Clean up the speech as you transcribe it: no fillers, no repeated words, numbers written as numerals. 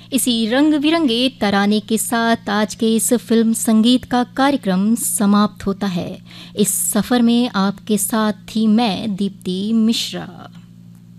इसी रंग बिरंगे तराने के साथ आज के इस फिल्म संगीत का कार्यक्रम समाप्त होता है। इस सफ़र में आपके साथ थी मैं, दीप्ति मिश्रा।